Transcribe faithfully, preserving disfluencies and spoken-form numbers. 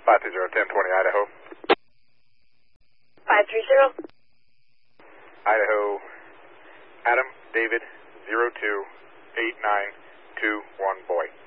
five three zero, ten twenty, Idaho. five three zero. Idaho, Adam, David, zero two eight nine two one, boy.